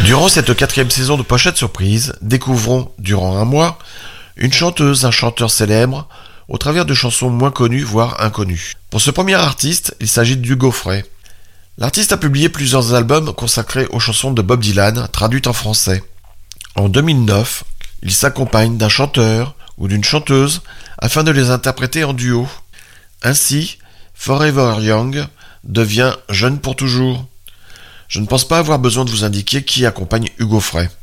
Durant cette 4e saison de Pochette Surprise, découvrons, durant un mois, une chanteuse, un chanteur célèbre, au travers de chansons moins connues, voire inconnues. Pour ce premier artiste, il s'agit d'Hugo Frey. L'artiste a publié plusieurs albums consacrés aux chansons de Bob Dylan, traduites en français. En 2009, il s'accompagne d'un chanteur ou d'une chanteuse afin de les interpréter en duo. Ainsi, Forever Young devient Jeune pour toujours. Je ne pense pas avoir besoin de vous indiquer qui accompagne Hugo Frey.